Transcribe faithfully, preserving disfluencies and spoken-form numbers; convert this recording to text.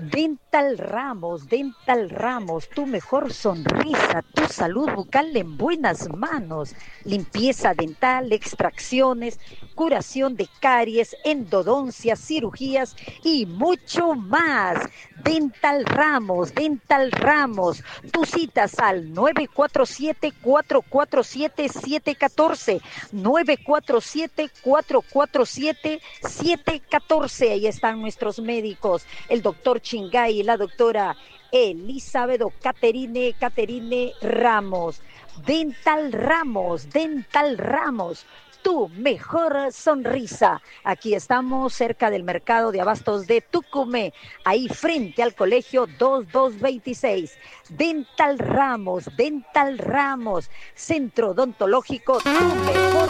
Dental Ramos, Dental Ramos, tu mejor sonrisa, tu salud bucal en buenas manos. Limpieza dental, extracciones, curación de caries, endodoncias, cirugías y mucho más. Dental Ramos, Dental Ramos. Tus citas al nueve cuatro siete, cuatro cuatro siete, siete uno cuatro, nueve cuatro siete, cuatro cuatro siete, siete uno cuatro. Ahí están nuestros médicos, el doctor Chingay y la doctora Elizabeth o Caterine, Caterine Ramos. Dental Ramos, Dental Ramos, tu mejor sonrisa. Aquí estamos cerca del mercado de abastos de Tucumé, ahí frente al colegio dos dos veintiséis. Dental Ramos, Dental Ramos, centro odontológico, tu mejor